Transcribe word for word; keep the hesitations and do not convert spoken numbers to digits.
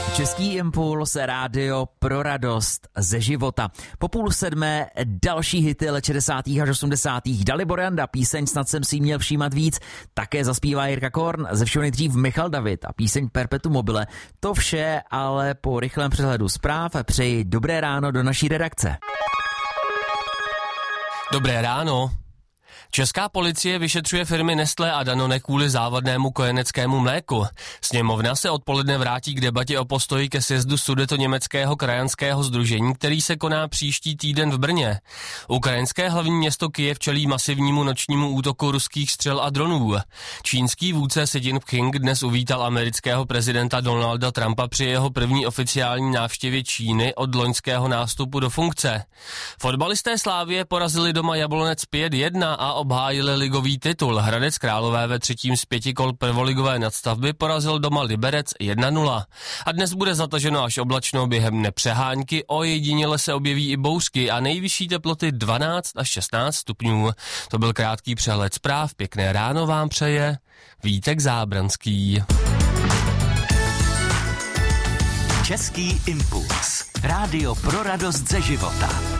Český impuls, rádio pro radost ze života. Po půl sedmé další hity let šedesátých až osmdesátých. Dalibor Janda, píseň Snad jsem si měl všímat víc. Také zaspívá Jirka Korn, ze všeho nejdřív Michal David a píseň Perpetuum mobile. To vše ale po rychlém přehledu zpráv přeji dobré ráno do naší redakce. Dobré ráno. Česká policie vyšetřuje firmy Nestlé a Danone kvůli závadnému kojeneckému mléku. Sněmovna se odpoledne vrátí k debatě o postoji ke sjezdu sudetoněmeckého krajanského sdružení, který se koná příští týden v Brně. Ukrajinské hlavní město Kyjev čelí masivnímu nočnímu útoku ruských střel a dronů. Čínský vůdce Xi Jinping dnes uvítal amerického prezidenta Donalda Trumpa při jeho první oficiální návštěvě Číny od loňského nástupu do funkce. Fotbalisté Slavie porazili doma Jablonec pět jedna a obhájili ligový titul. Hradec Králové ve třetím z pěti kol prvoligové nadstavby porazil doma Liberec jedna nula. A dnes bude zataženo až oblačno během nepřehánky, ojediněle se objeví i bouřky a nejvyšší teploty dvanáct až šestnáct stupňů. To byl krátký přehled zpráv, pěkné ráno vám přeje Vítek Zábranský. Český impuls, rádio pro radost ze života.